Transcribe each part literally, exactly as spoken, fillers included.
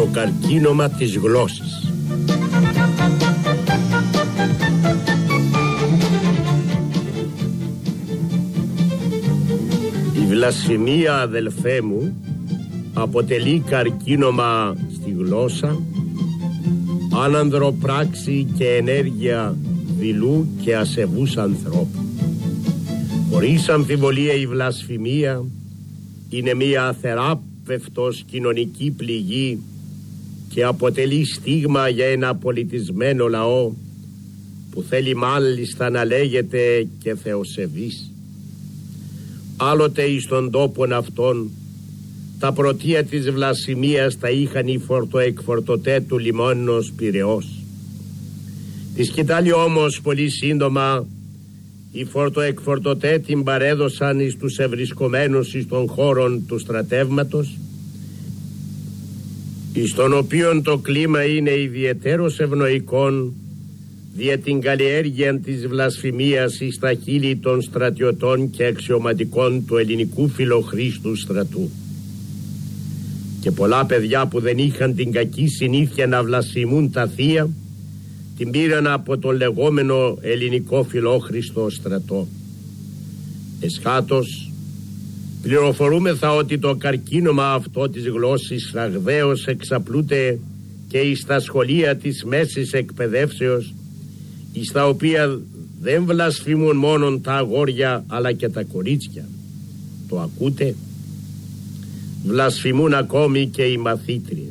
Το καρκίνωμα της γλώσσης. Η βλασφημία, αδελφέ μου, αποτελεί καρκίνωμα στη γλώσσα, άνανδρο πράξη και ενέργεια δειλού και ασεβούς ανθρώπου. Χωρίς αμφιβολία η βλασφημία είναι μια αθεράπευτος κοινωνική πληγή και αποτελεί στίγμα για ένα πολιτισμένο λαό που θέλει μάλιστα να λέγεται και θεοσεβής. Άλλοτε εις των τόπων αυτών τα πρωτεία της βλασφημίας τα είχαν οι φορτοεκφορτωτέ του λιμόνος Πειραιώς. Τη σκητάλη όμως πολύ σύντομα οι φορτοεκφορτωτέ την παρέδωσαν εις τους ευρισκομένους εις των χώρων του στρατεύματος, εις των οποίων το κλίμα είναι ιδιαιτέρως ευνοϊκόν δια την καλλιέργεια της βλασφημίας εις τα χείλη των στρατιωτών και αξιωματικών του ελληνικού φιλοχρήστου στρατού. Και πολλά παιδιά που δεν είχαν την κακή συνήθεια να βλασφημούν τα θεία την πήραν από τον λεγόμενο ελληνικό φιλόχριστο στρατό. Εσχάτως πληροφορούμεθα ότι το καρκίνωμα αυτό της γλώσσης ραγδαίως εξαπλούται και εις τα σχολεία της μέσης εκπαιδεύσεως, εις τα οποία δεν βλασφημούν μόνον τα αγόρια αλλά και τα κορίτσια. Το ακούτε? Βλασφημούν ακόμη και οι μαθήτριες.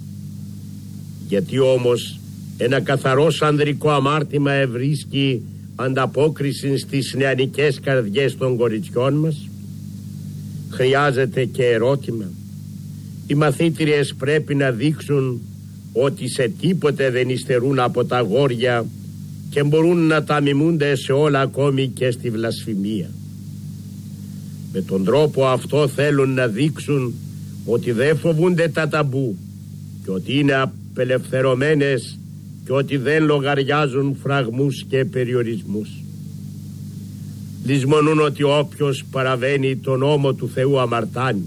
Γιατί όμως ένα καθαρός ανδρικό αμάρτημα ευρίσκει ανταπόκριση στις νεανικές καρδιές των κοριτσιών μας? Χρειάζεται και ερώτημα. Οι μαθήτριες πρέπει να δείξουν ότι σε τίποτε δεν υστερούν από τα αγόρια και μπορούν να τα μιμούνται σε όλα, ακόμη και στη βλασφημία. Με τον τρόπο αυτό θέλουν να δείξουν ότι δεν φοβούνται τα ταμπού και ότι είναι απελευθερωμένες και ότι δεν λογαριάζουν φραγμούς και περιορισμούς. Λησμονούν ότι όποιος παραβαίνει τον νόμο του Θεού αμαρτάνει.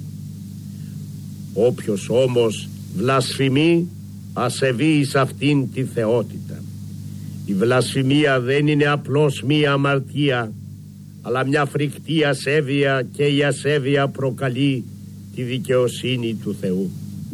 Όποιος όμως βλασφημεί ασεβεί εις αυτήν τη θεότητα. Η βλασφημία δεν είναι απλώς μία αμαρτία, αλλά μια φρικτή ασέβεια, και η ασέβεια προκαλεί τη δικαιοσύνη του Θεού.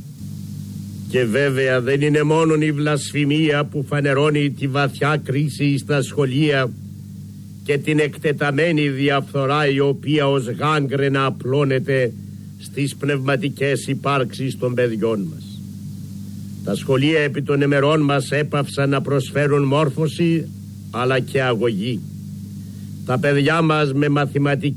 Και βέβαια δεν είναι μόνο η βλασφημία που φανερώνει τη βαθιά κρίση στα σχολεία και την εκτεταμένη διαφθορά η οποία ως γάγκρενα απλώνεται στις πνευματικές υπάρξεις των παιδιών μας. Τα σχολεία επί των ημερών μας έπαυσαν να προσφέρουν μόρφωση αλλά και αγωγή. Τα παιδιά μας με μαθηματική